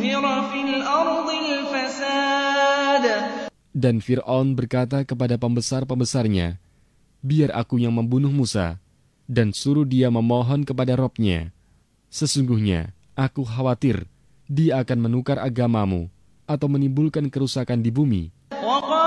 ليظهر في الأرض الفساد. Dan Fir'aun berkata kepada pembesar-pembesarnya, biar aku yang membunuh Musa, dan suruh dia memohon kepada Robnya. Sesungguhnya, aku khawatir dia akan menukar agamamu atau menimbulkan kerusakan di bumi.